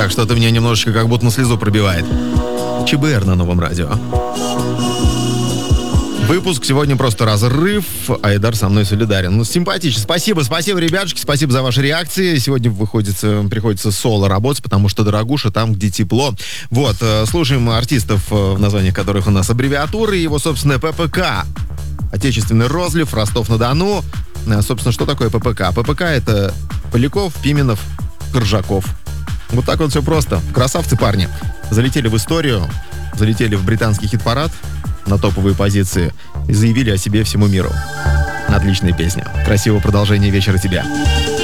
Так, что-то меня немножечко как будто на слезу пробивает. ЧБР на Новом радио. Выпуск сегодня просто разрыв. Айдар со мной солидарен. Ну, симпатично. Спасибо, ребятушки. Спасибо за ваши реакции. Сегодня приходится соло работать, потому что дорогуша там, где тепло. Вот, слушаем артистов, в названиях которых у нас аббревиатуры. Его, собственно, ППК. Отечественный розлив, Ростов-на-Дону. Собственно, что такое ППК? ППК — это Поляков, Пименов, Коржаков. Вот так вот все просто. Красавцы, парни. Залетели в историю, залетели в британский хит-парад на топовые позиции и заявили о себе всему миру. Отличная песня. Красивого продолжения вечера тебе.